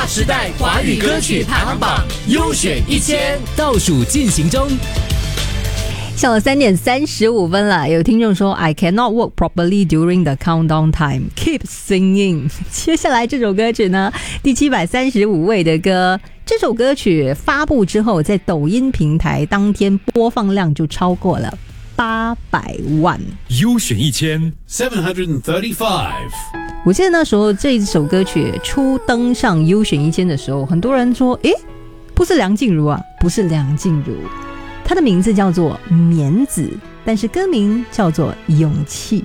划时代华语歌曲排行榜优选1000倒数进行中。 下了3点35分了，有听众说 I cannot work properly during the countdown time. Keep singing. 接下来这首歌曲呢，第735位的歌，这首歌曲发布之后，在抖音平台当天播放量就超过了800万。 优选1000 我记得那时候这一首歌曲初登上优选1000的时候，很多人说，诶，不是梁静茹啊，不是梁静茹。他的名字叫做棉子，但是歌名叫做勇气。